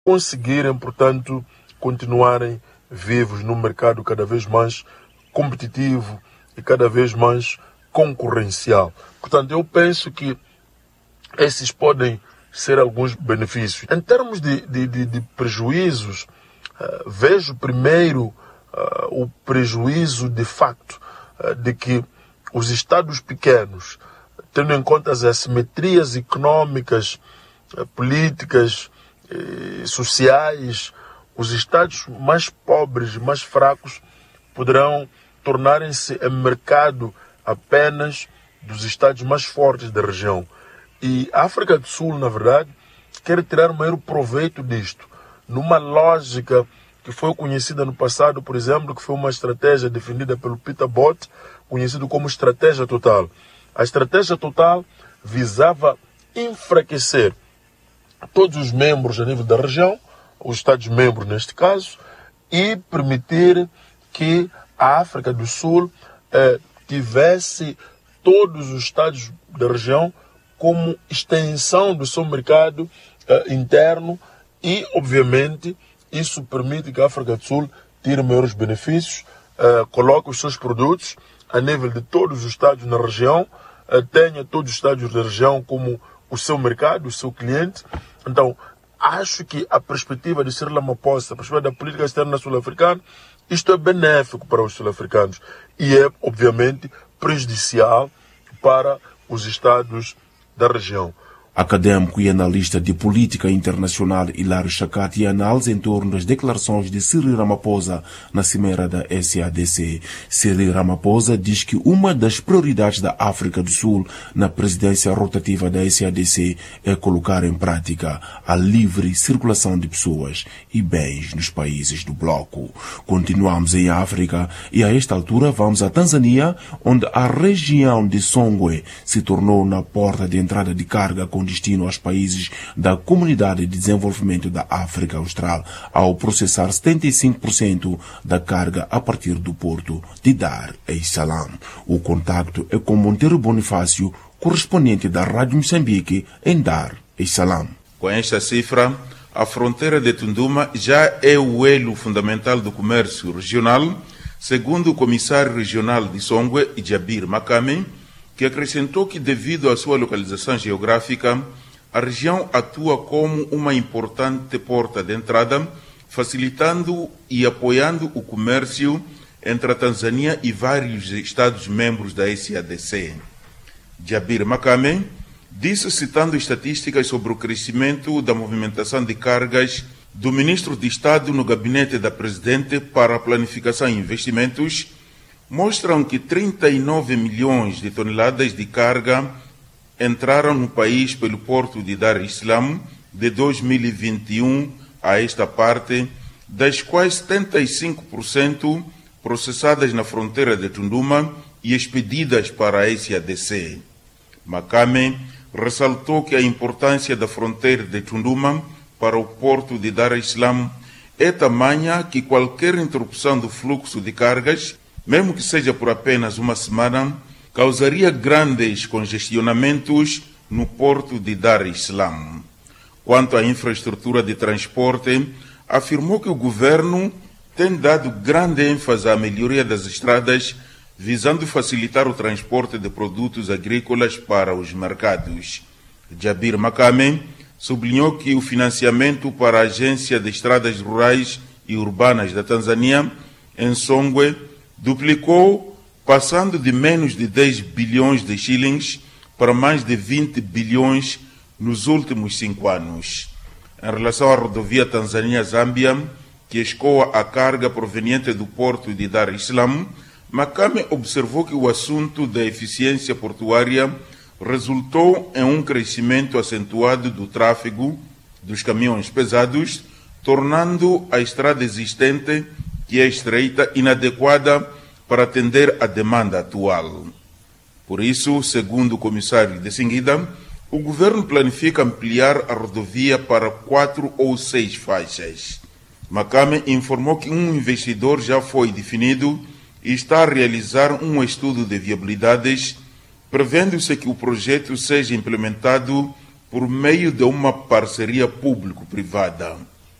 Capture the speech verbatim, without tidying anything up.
conseguirem, portanto, continuarem vivos num mercado cada vez mais competitivo e cada vez mais concorrencial. Portanto, eu penso que esses podem ser alguns benefícios. Em termos de, de, de, de prejuízos, uh, vejo primeiro uh, o prejuízo de facto uh, de que os Estados pequenos, tendo em conta as assimetrias econômicas, uh, políticas, uh, sociais, os Estados mais pobres, mais fracos, poderão tornarem-se em mercado apenas dos Estados mais fortes da região. E a África do Sul, na verdade, quer tirar o maior proveito disto, numa lógica que foi conhecida no passado, por exemplo, que foi uma estratégia definida pelo Peter Bott, conhecido como estratégia total. A estratégia total visava enfraquecer todos os membros a nível da região, os Estados-membros neste caso, e permitir que a África do Sul eh, tivesse todos os Estados da região como extensão do seu mercado uh, interno e, obviamente, isso permite que a África do Sul tire maiores benefícios, uh, coloque os seus produtos a nível de todos os Estados na região, uh, tenha todos os Estados da região como o seu mercado, o seu cliente. Então, acho que a perspectiva de Cyril Ramaphosa, a perspectiva da política externa sul-africana, isto é benéfico para os sul-africanos e é, obviamente, prejudicial para os Estados da região. Académico e analista de política internacional Hilário Chakati analisa em torno das declarações de Cyril Ramaphosa na cimeira da S A D C. Cyril Ramaphosa diz que uma das prioridades da África do Sul na presidência rotativa da S A D C é colocar em prática a livre circulação de pessoas e bens nos países do bloco. Continuamos em África e a esta altura vamos à Tanzânia, onde a região de Songwe se tornou na porta de entrada de carga com destino aos países da Comunidade de Desenvolvimento da África Austral, ao processar setenta e cinco por cento da carga a partir do porto de Dar es Salaam. O contacto é com Monteiro Bonifácio, correspondente da Rádio Moçambique em Dar es Salaam. Com esta cifra, a fronteira de Tunduma já é o elo fundamental do comércio regional, segundo o comissário regional de Songwe, Jabir Makame, que acrescentou que, devido à sua localização geográfica, a região atua como uma importante porta de entrada, facilitando e apoiando o comércio entre a Tanzânia e vários Estados-membros da S A D C. Jabir Makame disse, citando estatísticas sobre o crescimento da movimentação de cargas do ministro de Estado no gabinete da Presidente para a Planificação e Investimentos, mostram que trinta e nove milhões de toneladas de carga entraram no país pelo porto de Dar es Salaam de dois mil e vinte e um a esta parte, das quais setenta e cinco por cento processadas na fronteira de Tunduma e expedidas para a S A D C. Makame ressaltou que a importância da fronteira de Tunduma para o porto de Dar es Salaam é tamanha que qualquer interrupção do fluxo de cargas, mesmo que seja por apenas uma semana, causaria grandes congestionamentos no porto de Dar es Salaam. Quanto à infraestrutura de transporte, afirmou que o governo tem dado grande ênfase à melhoria das estradas, visando facilitar o transporte de produtos agrícolas para os mercados. Jabir Makame sublinhou que o financiamento para a Agência de Estradas Rurais e Urbanas da Tanzânia, em Songwe, duplicou, passando de menos de dez bilhões de shillings para mais de vinte bilhões nos últimos cinco anos. Em relação à rodovia Tanzânia-Zâmbia, que escoa a carga proveniente do porto de Dar es Salaam, Makame observou que o assunto da eficiência portuária resultou em um crescimento acentuado do tráfego dos caminhões pesados, tornando a estrada existente, que é estreita, inadequada para atender à demanda atual. Por isso, segundo o comissário de seguida, o governo planifica ampliar a rodovia para quatro ou seis faixas. Makame informou que um investidor já foi definido e está a realizar um estudo de viabilidades, prevendo-se que o projeto seja implementado por meio de uma parceria público-privada.